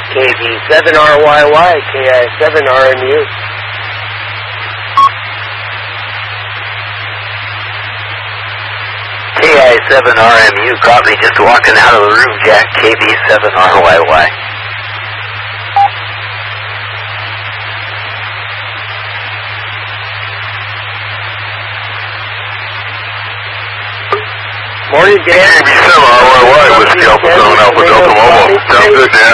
KB7RYY, KI7RMU. KI7RMU caught me just walking out of the room, Jack. KB7RYY. Morning, Dan. KB7RYY with Alpha 7 Alpha Delta Mobile. Sounds good, Dan.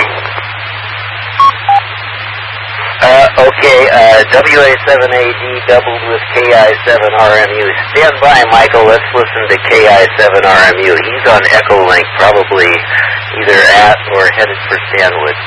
Okay, WA7AD doubled with KI7RMU. Stand by, Michael. Let's listen to KI7RMU. He's on Echo Link, probably either at or headed for Stanwood.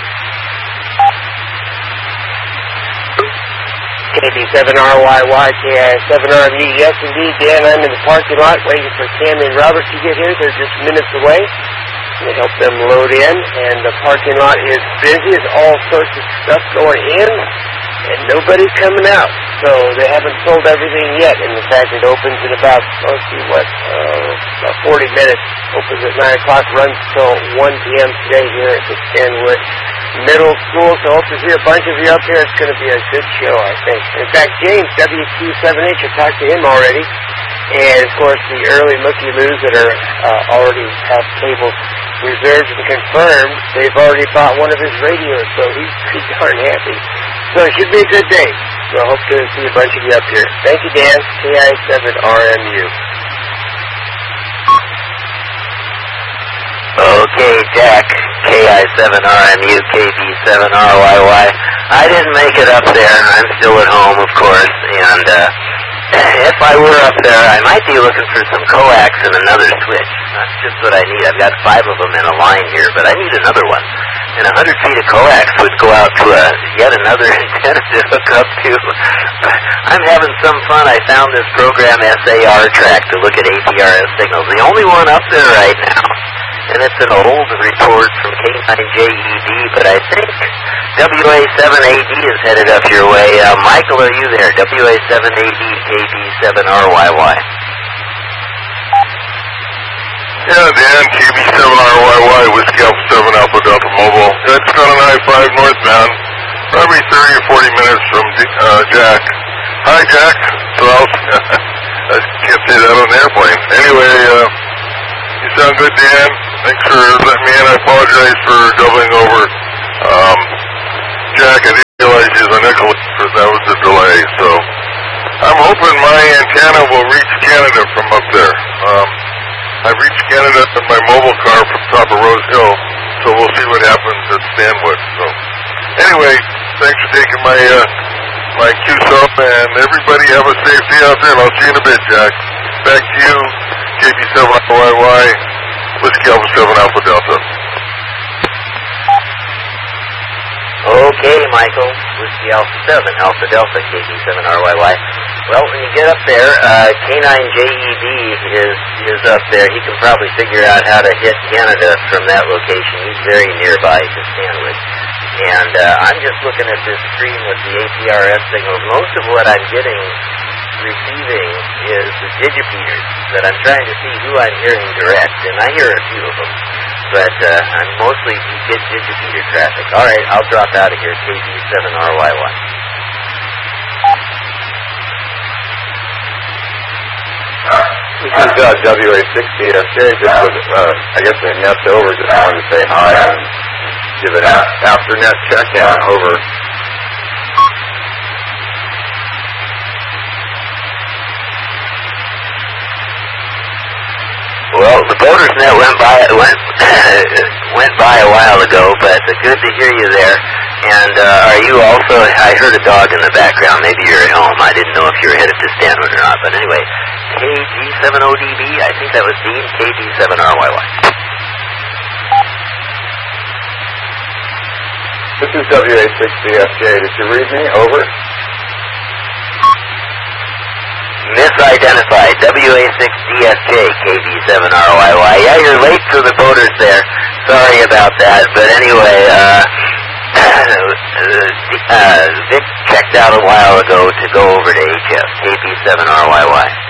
KB7RYY, KI7RMU. Yes, indeed, Dan. I'm in the parking lot waiting for Cam and Robert to get here. They're just minutes away. We help them load in, and the parking lot is busy. There's all sorts of stuff going in, and nobody's coming out. So they haven't sold everything yet. And in fact, it opens in about, about 40 minutes. Opens at 9 o'clock, runs till 1 p.m. today here at the Stanwood Middle School. So hope to see a bunch of you up here. It's going to be a good show, I think. In fact, James, WQ7H, I talked to him already. And, of course, the early looky-loos that are already have cables reserved and confirmed, they've already bought one of his radios, so he's pretty darn happy. So it should be a good day. So I hope to see a bunch of you up here. Thank you, Dan. KI7RMU. Okay, Jack. KI7RMU, KB7RYY. I didn't make it up there. I'm still at home, of course, and if I were up there, I might be looking for some coax and another switch. That's just what I need. I've got 5 of them in a line here, but I need another one. And 100 feet of coax would go out to yet another antenna to hook up to. I'm having some fun. I found this program SAR track to look at APRS signals. The only one up there right now. And it's an old report from K9JED, but I think WA7AD is headed up your way. Michael, are you there? WA7AD, KB7RYY. Yeah, Dan, KB7RYY with Alpha 7 Alpha Delta Mobile. It's on an I-5 northbound, probably 30 or 40 minutes from Jack. Hi, Jack. So I can't say that on the airplane. Anyway, you sound good, Dan. Thanks for letting me in. I apologize for doubling over. Jack, I didn't realize you was on Nicholas because that was the delay. So I'm hoping my antenna will reach Canada from up there. I've reached Canada in my mobile car from top of Rose Hill, so we'll see what happens at Stanwood. So anyway, thanks for taking my cues up, and everybody have a safe day out there, and I'll see you in a bit, Jack. Back to you, KB7RYY, Whiskey Alpha 7 Alpha Delta. Okay, Michael, Whiskey Alpha 7 Alpha Delta, KB7RYY. Well, when you get up there, K9JED is up there. He can probably figure out how to hit Canada from that location. He's very nearby to Stanwood. And I'm just looking at this screen with the APRS signals. Most of what I'm receiving is the digipeaters that I'm trying to see who I'm hearing direct, and I hear a few of them. But I'm mostly get digipeater traffic. All right, I'll drop out of here, KB7RYY. This is WA60. Just was, I guess the net's over. Just wanted to say hi and give an after net check-in. Over. Well, the Boaters Net went by a while ago, but good to hear you there. And are you also? I heard a dog in the background. Maybe you're at home. I didn't know if you were headed to Stanwood or not. But anyway, KG7ODB. I think that was Dean. KG7RYY. This is WA60FJ. Did you read me? Over. Misidentified. WA6DFJ, KB7RYY. Yeah, you're late for the Boaters there. Sorry about that. But anyway, Vic checked out a while ago to go over to HF, KB7RYY.